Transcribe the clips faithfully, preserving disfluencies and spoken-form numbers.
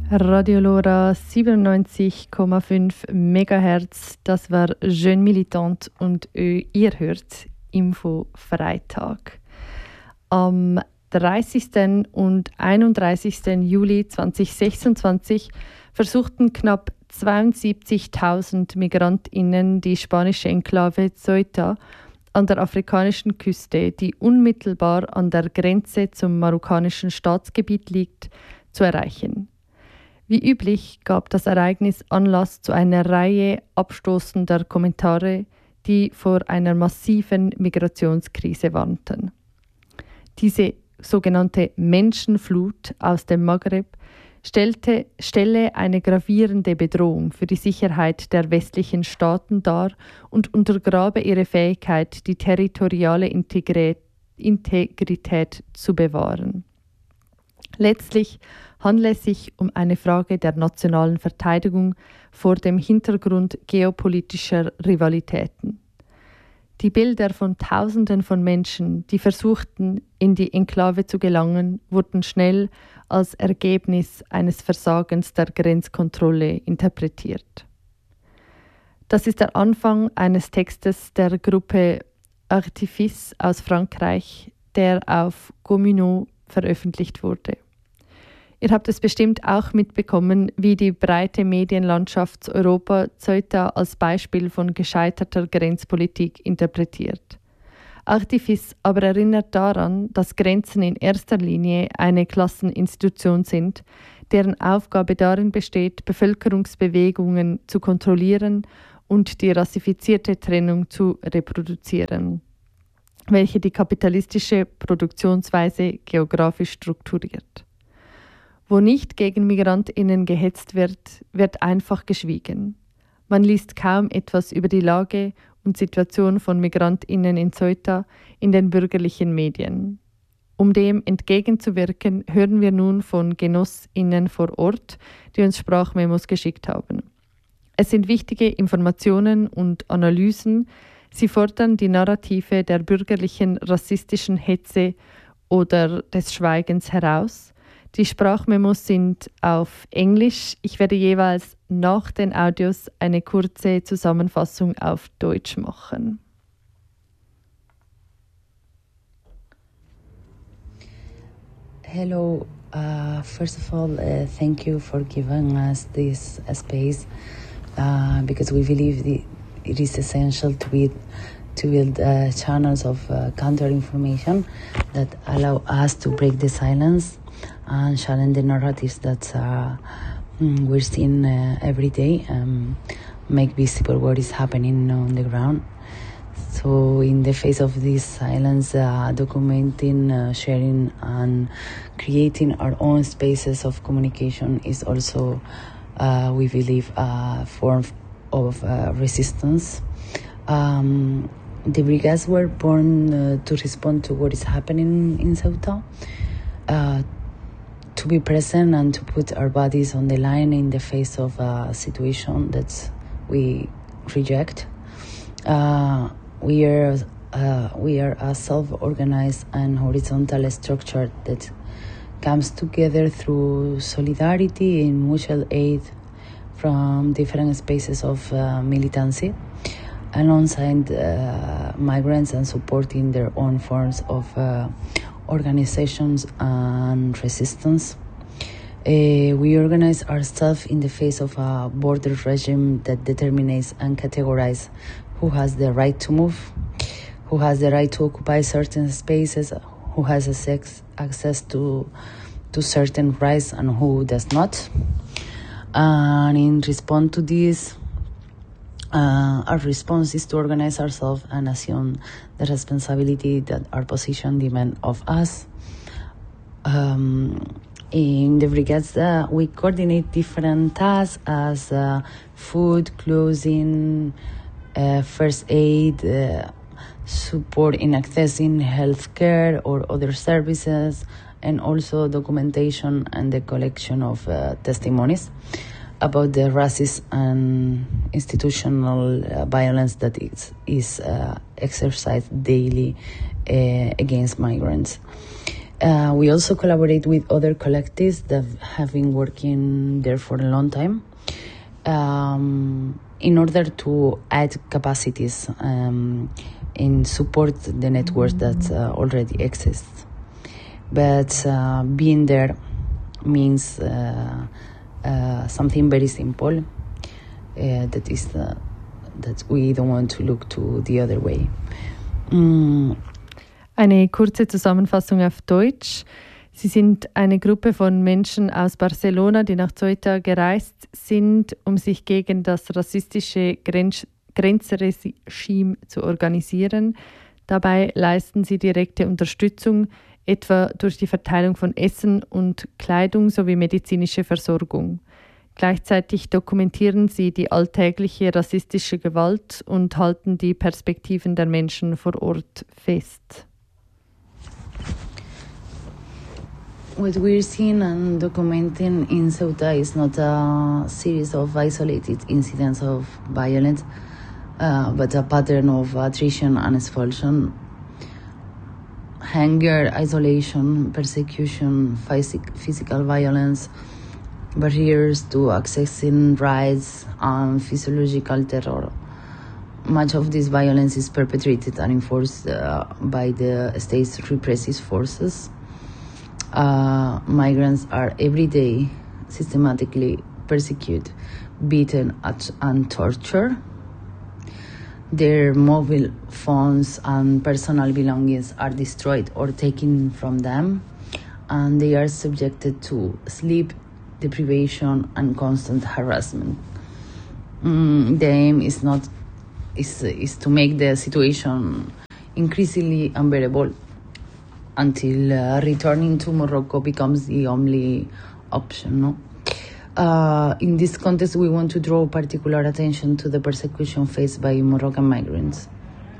Radio Lora siebenundneunzig Komma fünf Megahertz, das war Jeune Militant und ihr hört Info Freitag. Am dreißigsten und einunddreißigsten Juli zweitausendsechsundzwanzig versuchten knapp zweiundsiebzigtausend MigrantInnen die spanische Enklave Ceuta an der afrikanischen Küste, die unmittelbar an der Grenze zum marokkanischen Staatsgebiet liegt, zu erreichen. Wie üblich gab das Ereignis Anlass zu einer Reihe abstoßender Kommentare, die vor einer massiven Migrationskrise warnten. Diese sogenannte Menschenflut aus dem Maghreb stellte, stelle eine gravierende Bedrohung für die Sicherheit der westlichen Staaten dar und untergrabe ihre Fähigkeit, die territoriale Integrität, Integrität zu bewahren. Letztlich handelt es sich um eine Frage der nationalen Verteidigung vor dem Hintergrund geopolitischer Rivalitäten. Die Bilder von Tausenden von Menschen, die versuchten, in die Enklave zu gelangen, wurden schnell als Ergebnis eines Versagens der Grenzkontrolle interpretiert. Das ist der Anfang eines Textes der Gruppe Artifice aus Frankreich, der auf Gomino veröffentlicht wurde. Ihr habt es bestimmt auch mitbekommen, wie die breite Medienlandschaft Europa Ceuta als Beispiel von gescheiterter Grenzpolitik interpretiert. Artifice aber erinnert daran, dass Grenzen in erster Linie eine Klasseninstitution sind, deren Aufgabe darin besteht, Bevölkerungsbewegungen zu kontrollieren und die rassifizierte Trennung zu reproduzieren, welche die kapitalistische Produktionsweise geografisch strukturiert. Wo nicht gegen MigrantInnen gehetzt wird, wird einfach geschwiegen. Man liest kaum etwas über die Lage und Situation von MigrantInnen in Ceuta in den bürgerlichen Medien. Um dem entgegenzuwirken, hören wir nun von GenossInnen vor Ort, die uns Sprachmemos geschickt haben. Es sind wichtige Informationen und Analysen. Sie fordern die Narrative der bürgerlichen rassistischen Hetze oder des Schweigens heraus. Die Sprachmemos sind auf Englisch. Ich werde jeweils nach den Audios eine kurze Zusammenfassung auf Deutsch machen. Hello. Uh, first of all, uh, thank you for giving us this uh, space uh, because we believe the, it is essential to build, to build uh, channels of uh, counter-information that allow us to break the silence and challenge the narratives that uh, we're seeing uh, every day, um, make visible what is happening on the ground. So in the face of this silence, uh, documenting, uh, sharing and creating our own spaces of communication is also, uh, we believe, a form of uh, resistance. Um, the brigades were born uh, to respond to what is happening in Ceuta, uh, to be present and to put our bodies on the line in the face of a situation that we reject. Uh, we are uh, we are a self-organized and horizontal structure that comes together through solidarity and mutual aid from different spaces of uh, militancy, alongside uh, migrants and supporting their own forms of uh, organizations and resistance. Uh, we organize ourselves in the face of a border regime that determines and categorizes who has the right to move, who has the right to occupy certain spaces, who has access, access to, to certain rights and who does not. And in response to this, Uh, our response is to organize ourselves and assume the responsibility that our position demands of us. Um, in the brigades, uh, we coordinate different tasks as uh, food, clothing, uh, first aid, uh, support in accessing healthcare or other services, and also documentation and the collection of uh, testimonies about the racist and institutional uh, violence that is, is uh, exercised daily uh, against migrants. Uh, we also collaborate with other collectives that have been working there for a long time um, in order to add capacities um, and support the network that uh, already exists. But uh, being there means uh, uh, something very simple, uh, that is uh, that we don't want to look to the other way. Mm. Eine kurze Zusammenfassung auf Deutsch. Sie sind eine Gruppe von Menschen aus Barcelona, die nach Ceuta gereist sind, um sich gegen das rassistische Grenz- Grenzregime zu organisieren. Dabei leisten sie direkte Unterstützung, etwa durch die Verteilung von Essen und Kleidung sowie medizinische Versorgung. Gleichzeitig dokumentieren sie die alltägliche rassistische Gewalt und halten die Perspektiven der Menschen vor Ort fest. What we're seeing and documenting in Ceuta is not a series of isolated incidents of violence, uh, but a pattern of attrition and expulsion, hunger, isolation, persecution, physic- physical violence, barriers to accessing rights, and physiological terror. Much of this violence is perpetrated and enforced uh, by the state's repressive forces. Uh, migrants are every day systematically persecuted, beaten, at, and tortured. Their mobile phones and personal belongings are destroyed or taken from them, and they are subjected to sleep deprivation and constant harassment. Mm, the aim is not is is to make the situation increasingly unbearable until uh, returning to Morocco becomes the only option. No? Uh, in this context, we want to draw particular attention to the persecution faced by Moroccan migrants.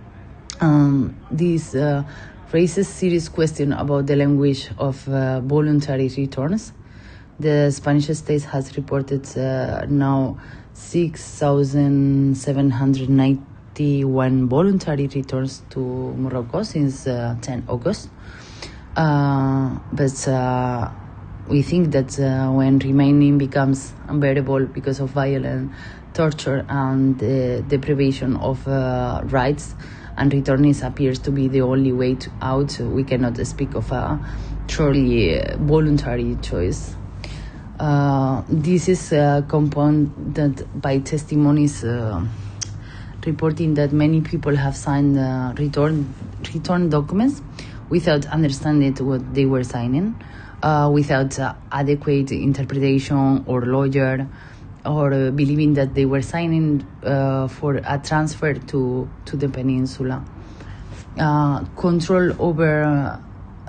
Um, this uh, raises serious questions about the language of uh, voluntary returns. The Spanish state has reported uh, now six thousand seven hundred ninety-one voluntary returns to Morocco since uh, tenth of August. Uh, but uh, we think that uh, when remaining becomes unbearable because of violence, torture, and uh, deprivation of uh, rights, and returning appears to be the only way to out, we cannot speak of a truly voluntary choice. Uh, this is uh, compounded by testimonies uh, reporting that many people have signed uh, return return documents without understanding what they were signing, uh, without uh, adequate interpretation or lawyer, or uh, believing that they were signing uh, for a transfer to, to the peninsula. Uh, control over uh,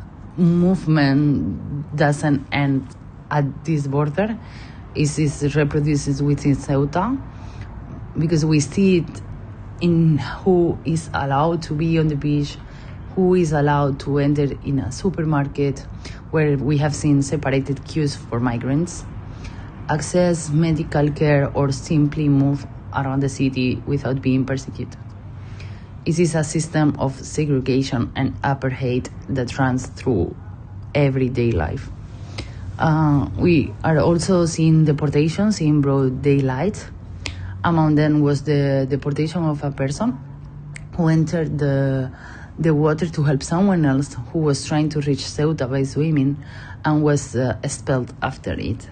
movement doesn't end at this border. It is reproduces within Ceuta, because we see it in who is allowed to be on the beach, who is allowed to enter in a supermarket, where we have seen separated queues for migrants, access medical care, or simply move around the city without being persecuted. It is a system of segregation and apartheid that runs through everyday life. Uh, we are also seeing deportations in broad daylight. Among them was the deportation of a person who entered the the water to help someone else who was trying to reach Ceuta by swimming and was uh, expelled after it.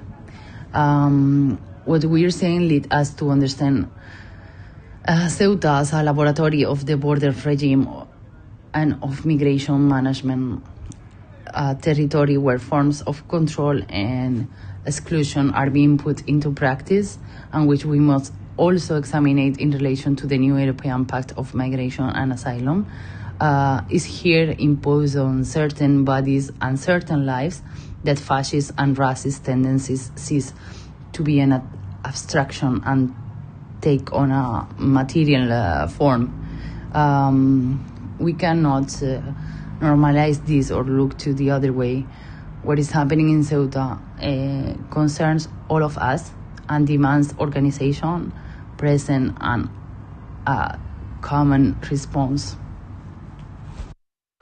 Um, what we're saying lead us to understand uh, Ceuta as a laboratory of the border regime and of migration management, a territory where forms of control and exclusion are being put into practice, and which we must also examine in relation to the new European Pact of Migration and Asylum, uh, is here imposed on certain bodies and certain lives that fascist and racist tendencies cease to be an abstraction and take on a material uh, form. Um, we cannot uh, normalize this or look to the other way. What is happening in Ceuta uh, concerns all of us and demands organization, present, and a common response.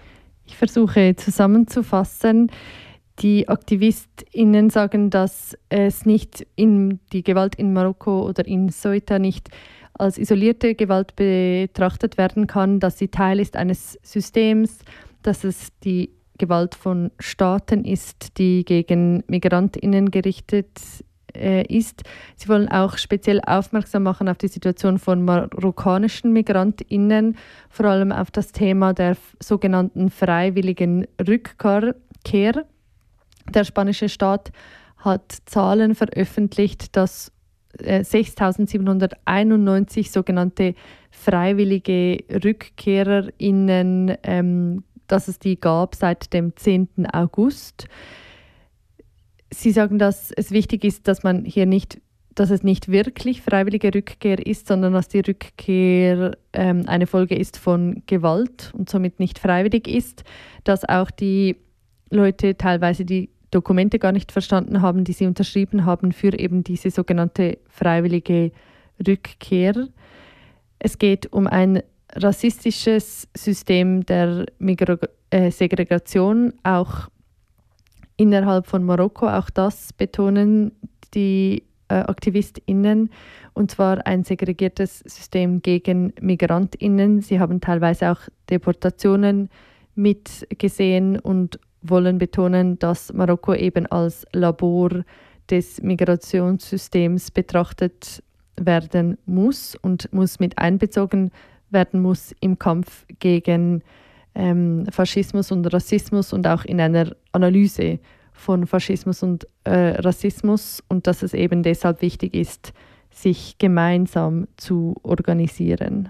Ich versuche zusammenzufassen. Die AktivistInnen sagen, dass es nicht in die Gewalt in Marokko oder in Ceuta nicht als isolierte Gewalt betrachtet werden kann, dass sie Teil ist eines Systems, dass es die Gewalt von Staaten ist, die gegen MigrantInnen gerichtet äh, ist. Sie wollen auch speziell aufmerksam machen auf die Situation von marokkanischen MigrantInnen, vor allem auf das Thema der sogenannten freiwilligen Rückkehr. Der spanische Staat hat Zahlen veröffentlicht, dass äh, sechstausendsiebenhunderteinundneunzig sogenannte freiwillige RückkehrerInnen, ähm, dass es die gab seit dem zehnten August. Sie sagen, dass es wichtig ist, dass man hier nicht, dass es nicht wirklich freiwillige Rückkehr ist, sondern dass die Rückkehr ähm, eine Folge ist von Gewalt und somit nicht freiwillig ist, dass auch die Leute teilweise die Dokumente gar nicht verstanden haben, die sie unterschrieben haben für eben diese sogenannte freiwillige Rückkehr. Es geht um ein rassistisches System der Migra- äh, Segregation, auch innerhalb von Marokko. Auch das betonen die äh, AktivistInnen, und zwar ein segregiertes System gegen MigrantInnen. Sie haben teilweise auch Deportationen mitgesehen und wollen betonen, dass Marokko eben als Labor des Migrationssystems betrachtet werden muss und muss mit einbezogen werden muss im Kampf gegen ähm, Faschismus und Rassismus und auch in einer Analyse von Faschismus und äh, Rassismus, und dass es eben deshalb wichtig ist, sich gemeinsam zu organisieren.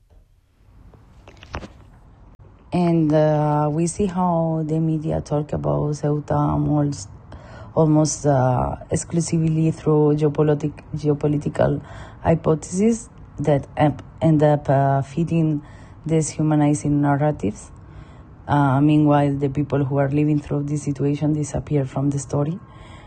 And uh, we see how the media talk about Ceuta almost, almost uh, exclusively through geopolitic, geopolitical hypotheses that end up uh, feeding deshumanizing narratives. Uh, meanwhile, the people who are living through this situation disappear from the story.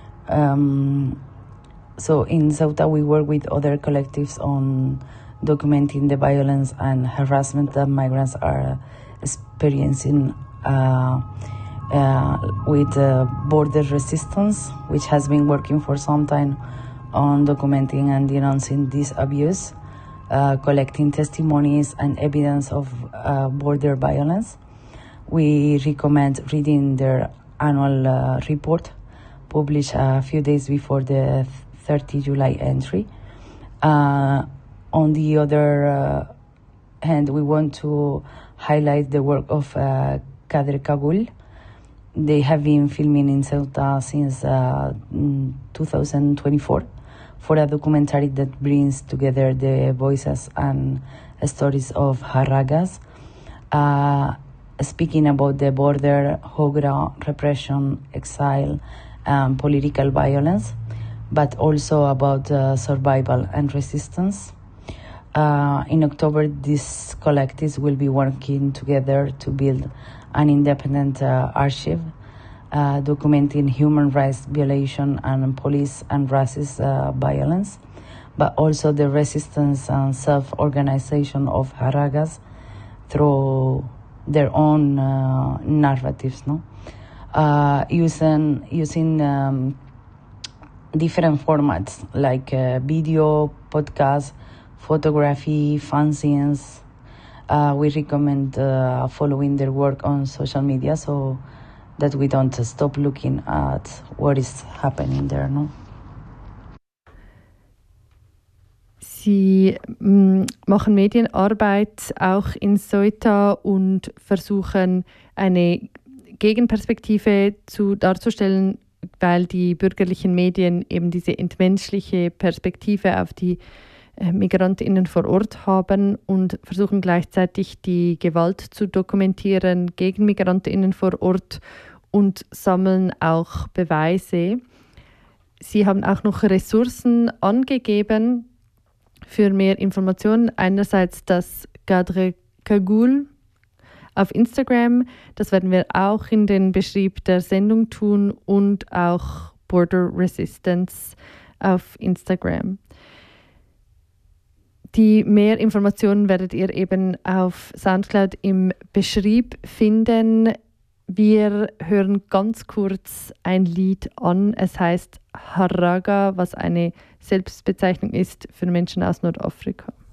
Um, so in Ceuta, we work with other collectives on documenting the violence and harassment that migrants are experiencing uh, uh, with uh, border resistance, which has been working for some time on documenting and denouncing this abuse, uh, collecting testimonies and evidence of uh, border violence. We recommend reading their annual uh, report, published a few days before the thirtieth of July entry. Uh, on the other uh, hand, we want to highlight the work of uh, Kader Kagul. They have been filming in Ceuta since uh, twenty twenty-four for a documentary that brings together the voices and stories of Harragas, uh, speaking about the border, Hogra, repression, exile, and political violence, but also about uh, survival and resistance. Uh, in October, these collectives will be working together to build an independent uh, archive uh, documenting human rights violation and police and racist uh, violence, but also the resistance and self-organization of Harragas through their own uh, narratives, no? Uh, using using um, different formats like uh, video, podcast, photography, fanzines. Uh, we recommend uh, following their work on social media so that we don't stop looking at what is happening there, no? Sie m, machen Medienarbeit auch in Ceuta und versuchen eine Gegenperspektive zu, darzustellen, weil die bürgerlichen Medien eben diese entmenschliche Perspektive auf die äh, MigrantInnen vor Ort haben und versuchen gleichzeitig die Gewalt zu dokumentieren gegen MigrantInnen vor Ort und sammeln auch Beweise. Sie haben auch noch Ressourcen angegeben für mehr Informationen. Einerseits das Kadre Kagul auf Instagram, das werden wir auch in den Beschrieb der Sendung tun, und auch Border Resistance auf Instagram. Die mehr Informationen werdet ihr eben auf Soundcloud im Beschrieb finden. Wir hören ganz kurz ein Lied an. Es heißt Haraga, was eine Selbstbezeichnung ist für Menschen aus Nordafrika.